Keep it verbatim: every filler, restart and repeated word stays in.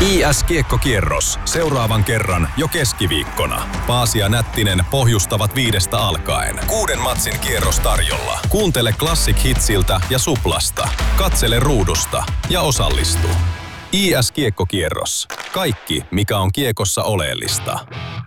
I S-kiekkokierros. Seuraavan kerran jo keskiviikkona. Paasi ja Nättinen pohjustavat viidestä alkaen. Kuuden matsin kierros tarjolla. Kuuntele Classic Hitsiltä ja Suplasta. Katsele ruudusta ja osallistu. I S-kiekkokierros. Kaikki, mikä on kiekossa oleellista.